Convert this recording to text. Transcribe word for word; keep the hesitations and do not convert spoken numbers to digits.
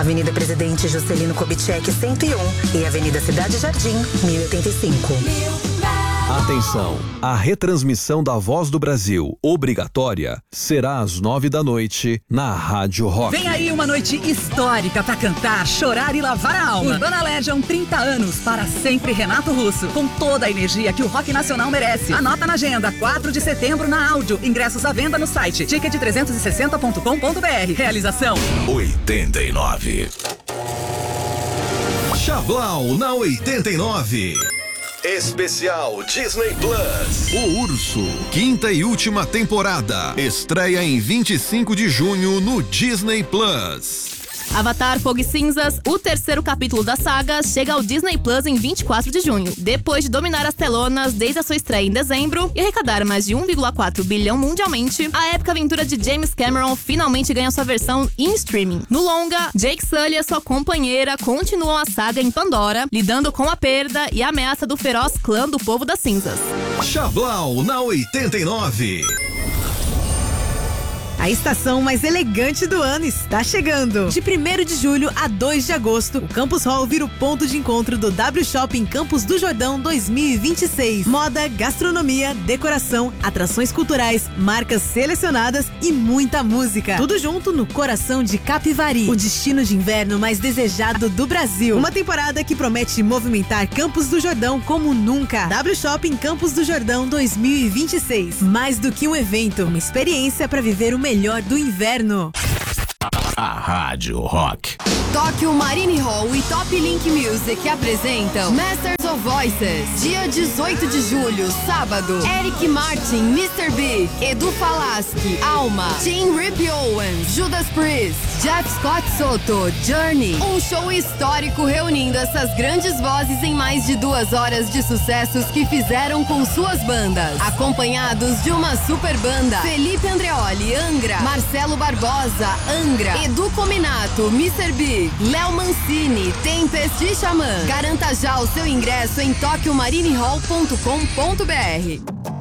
Avenida Presidente Juscelino Kubitschek, cento e um e Avenida Cidade Jardim, mil e oitenta e cinco. Atenção, a retransmissão da Voz do Brasil, obrigatória, será às nove da noite na Rádio Rock. Vem aí uma noite histórica pra cantar, chorar e lavar a alma. Urbana Legend, trinta anos, para sempre Renato Russo, com toda a energia que o rock nacional merece. Anota na agenda, quatro de setembro na Áudio, ingressos à venda no site ticket trezentos e sessenta ponto com ponto br. Realização oitenta e nove. Chablau na oitenta e nove. Especial Disney Plus. O Urso, quinta e última temporada. Estreia em vinte e cinco de junho no Disney Plus. Avatar Fogo e Cinzas, o terceiro capítulo da saga, chega ao Disney Plus em vinte e quatro de junho. Depois de dominar as telonas desde a sua estreia em dezembro e arrecadar mais de um vírgula quatro bilhão mundialmente, a épica aventura de James Cameron finalmente ganha sua versão em streaming. No longa, Jake Sully e sua companheira continuam a saga em Pandora, lidando com a perda e a ameaça do feroz clã do Povo das Cinzas. Chablau na oitenta e nove. A estação mais elegante do ano está chegando. De primeiro de julho a dois de agosto, o Campus Hall vira o ponto de encontro do W Shopping Campos do Jordão dois mil e vinte e seis. Moda, gastronomia, decoração, atrações culturais, marcas selecionadas e muita música. Tudo junto no coração de Capivari, o destino de inverno mais desejado do Brasil. Uma temporada que promete movimentar Campos do Jordão como nunca. W Shopping Campos do Jordão dois mil e vinte e seis. Mais do que um evento, uma experiência para viver o melhor do inverno. A Rádio Rock. Tóquio Marine Hall e Top Link Music apresentam Masters of Voices. Dia dezoito de julho, sábado. Eric Martin, mister Big, Edu Falaschi, Alma, Tim Rip Owens, Judas Priest, Jeff Scott Soto, Journey. Um show histórico reunindo essas grandes vozes em mais de duas horas de sucessos que fizeram com suas bandas. Acompanhados de uma super banda: Felipe Andreoli, Angra, Marcelo Barbosa, Angra, Edu Cominato, mister Big, Léo Mancini, Tempest e Xamã. Garanta já o seu ingresso em tóquio marine hall ponto com ponto br.